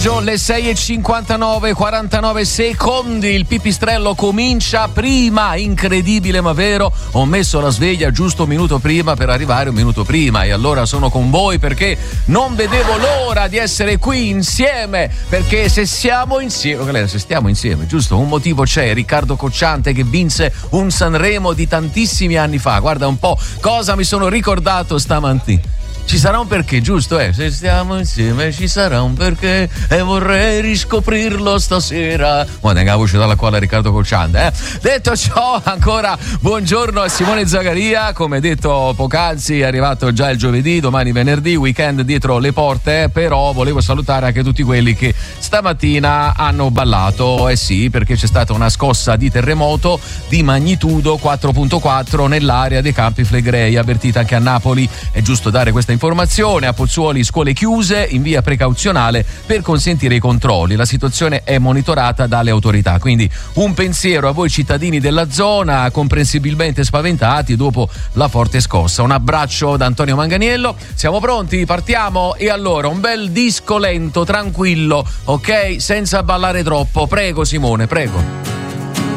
pomeriggio, le 6:59, 49 secondi. Il pipistrello comincia prima, incredibile ma vero. Ho messo la sveglia giusto un minuto prima per arrivare un minuto prima, e allora sono con voi perché non vedevo l'ora di essere qui insieme. Perché se stiamo insieme, giusto? Un motivo c'è: Riccardo Cocciante, che vinse un Sanremo di tantissimi anni fa. Guarda un po' cosa mi sono ricordato stamattina. Ci sarà un perché, giusto? Se stiamo insieme ci sarà un perché e vorrei riscoprirlo stasera. Guarda che la voce dalla quale Riccardo Cocciante. Detto ciò, ancora buongiorno a Simone Zagaria. Come detto poc'anzi, è arrivato già il giovedì, domani venerdì, weekend dietro le porte. Però volevo salutare anche tutti quelli che stamattina hanno ballato. Sì, perché c'è stata una scossa di terremoto di magnitudo 4.4 nell'area dei Campi Flegrei, avvertita anche a Napoli. È giusto dare questa informazione. A Pozzuoli scuole chiuse in via precauzionale per consentire i controlli. La situazione è monitorata dalle autorità, quindi un pensiero a voi cittadini della zona, comprensibilmente spaventati dopo la forte scossa. Un abbraccio da Antonio Manganiello. Siamo pronti? Partiamo? E allora un bel disco lento, tranquillo, ok? Senza ballare troppo. Prego Simone, prego.